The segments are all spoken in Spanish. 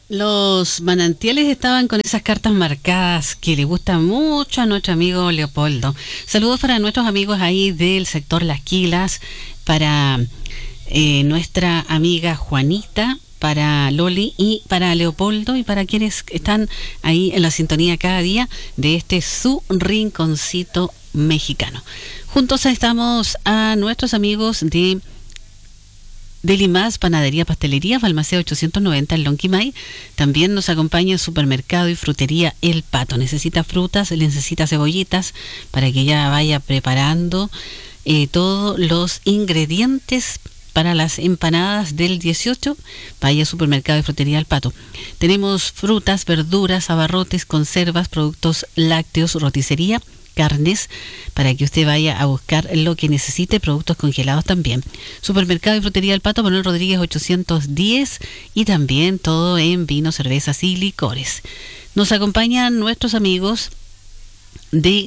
Los manantiales estaban con esas cartas marcadas que le gustan mucho a nuestro amigo Leopoldo. Saludos para nuestros amigos ahí del sector Las Quilas, para nuestra amiga Juanita, para Loli y para Leopoldo y para quienes están ahí en la sintonía cada día de este su rinconcito mexicano. Juntos estamos a nuestros amigos de Limas, Panadería, Pastelería, Balmaceda 890 en Lonquimay. También nos acompaña el supermercado y frutería El Pato. Necesita frutas, necesita cebollitas para que ella vaya preparando todos los ingredientes para las empanadas del 18. Vaya supermercado y frutería El Pato. Tenemos frutas, verduras, abarrotes, conservas, productos lácteos, roticería, carnes, para que usted vaya a buscar lo que necesite, productos congelados también. Supermercado y frutería El Pato, Manuel Rodríguez 810, y también todo en vinos, cervezas y licores. Nos acompañan nuestros amigos de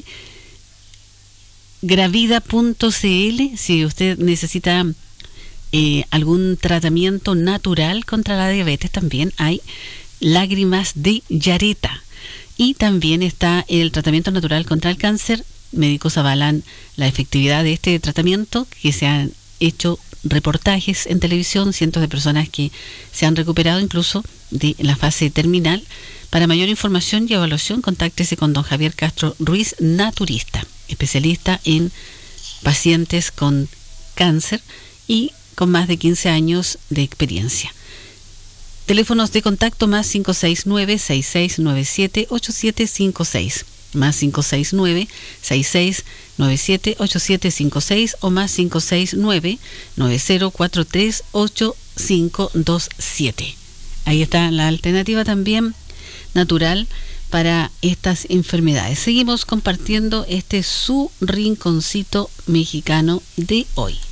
Gravida.cl. Si usted necesita algún tratamiento natural contra la diabetes, también hay lágrimas de Yareta. Y también está el tratamiento natural contra el cáncer. Médicos avalan la efectividad de este tratamiento, que se han hecho reportajes en televisión, cientos de personas que se han recuperado incluso de la fase terminal. Para mayor información y evaluación, contáctese con don Javier Castro Ruiz, naturista, especialista en pacientes con cáncer y con más de 15 años de experiencia. Teléfonos de contacto más 569-6697-8756, más 569-6697-8756 o más 569-9043-8527. Ahí está la alternativa también natural para estas enfermedades. Seguimos compartiendo este su rinconcito mexicano de hoy.